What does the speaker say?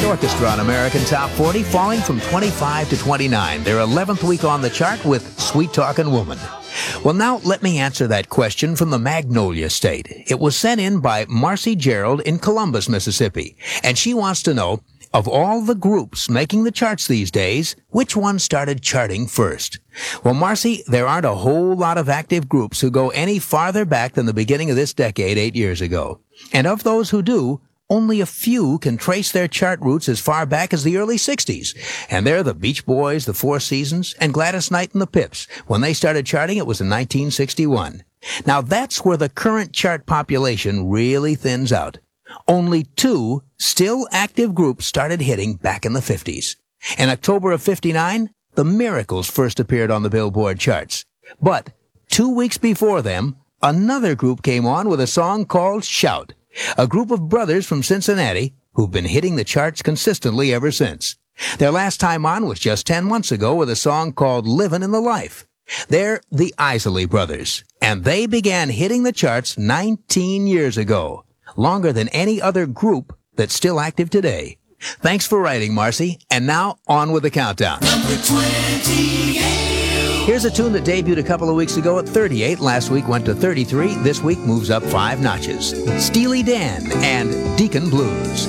Orchestra on American Top 40, falling from 25 to 29. Their 11th week on the chart with Sweet Talkin' Woman. Well, now let me answer that question from the Magnolia State. It was sent in by Marcy Gerald in Columbus, Mississippi. And she wants to know, of all the groups making the charts these days, which one started charting first? Well, Marcy, there aren't a whole lot of active groups who go any farther back than the beginning of this decade 8 years ago. And of those who do, only a few can trace their chart roots as far back as the early 60s. And they're the Beach Boys, the Four Seasons, and Gladys Knight and the Pips. When they started charting, it was in 1961. Now that's where the current chart population really thins out. Only 2 still active groups started hitting back in the 50s. In October of 59, the Miracles first appeared on the Billboard charts. But 2 weeks before them, another group came on with a song called Shout. A group of brothers from Cincinnati who've been hitting the charts consistently ever since. Their last time on was just 10 months ago with a song called Livin' in the Life. They're the Isley Brothers, and they began hitting the charts 19 years ago, longer than any other group that's still active today. Thanks for writing, Marcy, and now on with the countdown. Number 28. Here's a tune that debuted a couple of weeks ago at 38. Last week went to 33. This week moves up 5 notches. Steely Dan and Deacon Blues.